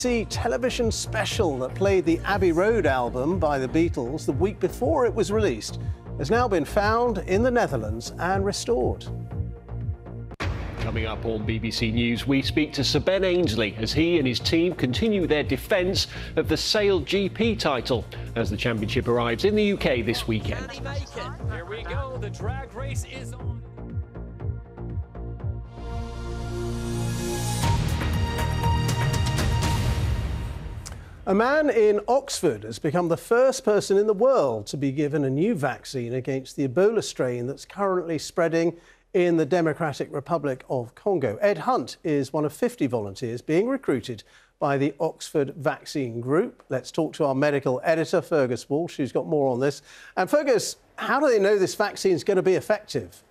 The television special that played the Abbey Road album by the Beatles the week before it was released has now been found in the Netherlands and restored. Coming up on BBC News, we speak to Sir Ben Ainslie as he and his team continue their defence of the Sale GP title as the championship arrives in the UK this weekend. Here we go, the drag race is on. A man in Oxford has become the first person in the world to be given a new vaccine against the Ebola strain that's currently spreading in the Democratic Republic of Congo. Ed Hunt is one of 50 volunteers being recruited by the Oxford Vaccine Group. Let's talk to our medical editor, Fergus Walsh, who's got more on this. And Fergus, how do they know this vaccine is going to be effective?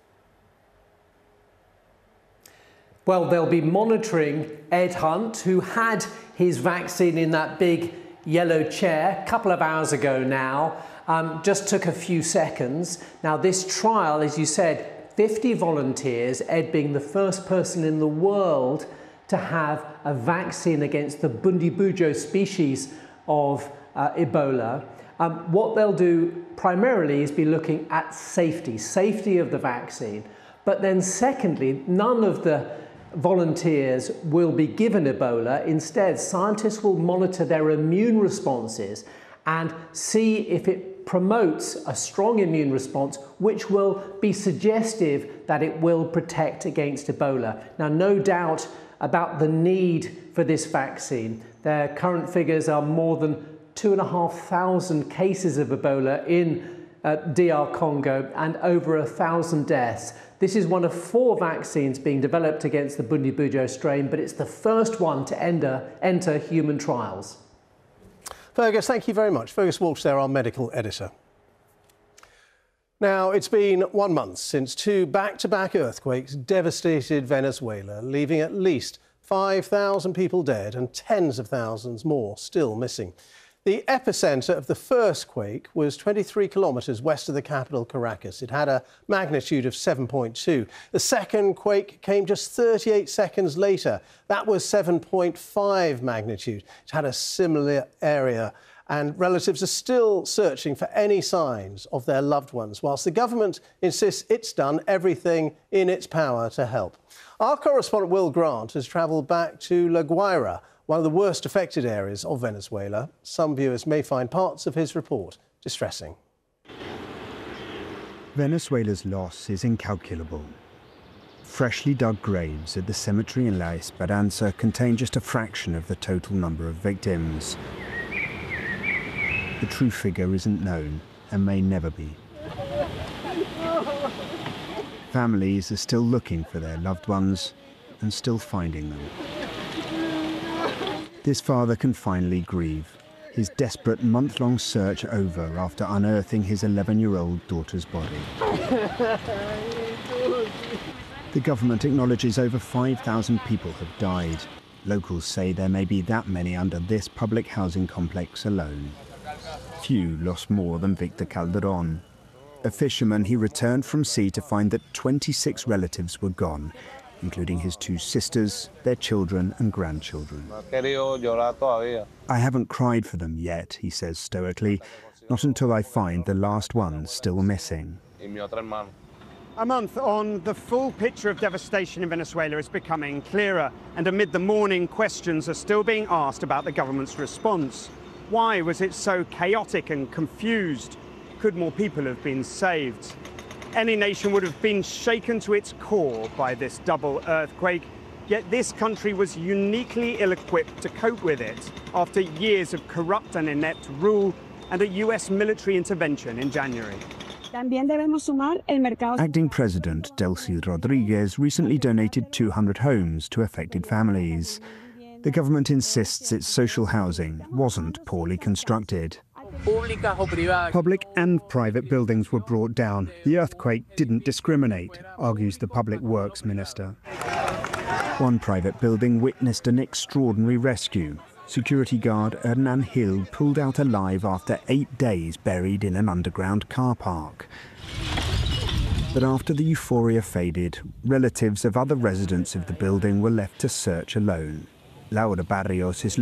Well, they'll be monitoring Ed Hunt, who had his vaccine in that big yellow chair a couple of hours ago now. Just took a few seconds. Now, this trial, as you said, 50 volunteers, Ed being the first person in the world to have a vaccine against the Bundibugyo species of Ebola. What they'll do primarily is be looking at safety of the vaccine. But then secondly, none of the volunteers will be given Ebola. Instead, scientists will monitor their immune responses and see if it promotes a strong immune response, which will be suggestive that it will protect against Ebola. Now, no doubt about the need for this vaccine. Their current figures are more than 2,500 cases of Ebola in DR Congo and over 1,000 deaths. This is one of 4 vaccines being developed against the Bundibugyo strain, but it's the first one to enter human trials. Fergus, thank you very much. Fergus Walsh there, our medical editor. Now, it's been 1 month since 2 back-to-back earthquakes devastated Venezuela, leaving at least 5,000 people dead and tens of thousands more still missing. The epicentre of the first quake was 23 kilometres west of the capital, Caracas. It had a magnitude of 7.2. The second quake came just 38 seconds later. That was 7.5 magnitude. It had a similar area, and relatives are still searching for any signs of their loved ones, whilst the government insists it's done everything in its power to help. Our correspondent Will Grant has travelled back to La Guaira, one of the worst affected areas of Venezuela. Some viewers may find parts of his report distressing. Venezuela's loss is incalculable. Freshly dug graves at the cemetery in La Esperanza contain just a fraction of the total number of victims. The true figure isn't known and may never be. Families are still looking for their loved ones and still finding them. This father can finally grieve, his desperate month-long search over after unearthing his 11-year-old daughter's body. The government acknowledges over 5,000 people have died. Locals say there may be that many under this public housing complex alone. Few lost more than Victor Calderon. A fisherman, he returned from sea to find that 26 relatives were gone, including his 2 sisters, their children and grandchildren. I haven't cried for them yet, he says stoically, not until I find the last one still missing. A month on, the full picture of devastation in Venezuela is becoming clearer, and amid the mourning, questions are still being asked about the government's response. Why was it so chaotic and confused? Could more people have been saved? Any nation would have been shaken to its core by this double earthquake, yet this country was uniquely ill-equipped to cope with it after years of corrupt and inept rule and a US military intervention in January. Acting President Delcy Rodriguez recently donated 200 homes to affected families. The government insists its social housing wasn't poorly constructed. Public and private buildings were brought down. The earthquake didn't discriminate, argues the Public Works Minister. One private building witnessed an extraordinary rescue. Security guard Hernan Hill pulled out alive after 8 days buried in an underground car park. But after the euphoria faded, relatives of other residents of the building were left to search alone. Laura Barrios is